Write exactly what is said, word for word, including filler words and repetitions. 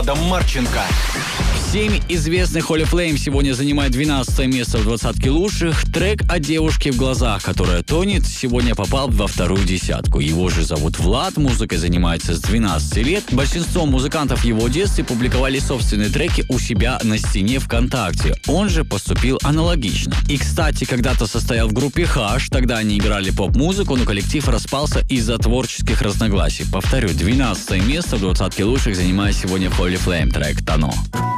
Эдуардом Марченко. Семь известных Hall of Fame сегодня занимает двенадцатое место в двадцатке лучших. Трек о девушке в глазах, которая тонет, сегодня попал во вторую десятку. Его же зовут Влад, музыкой занимается с двенадцати лет. Большинство музыкантов в его детстве публиковали собственные треки у себя на стене ВКонтакте. Он же поступил аналогично. И, кстати, когда-то состоял в группе Хаш, тогда они играли поп-музыку, но коллектив распался из-за творческих разногласий. Повторю, двенадцатое место в двадцатке лучших занимает сегодня Hall of Fame трек «Тано».